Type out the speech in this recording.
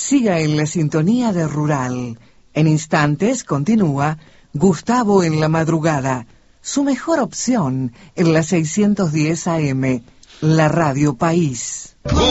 Siga en la sintonía de Rural. En instantes continúa Gustavo en la madrugada, su mejor opción en la 610 AM, la Radio País.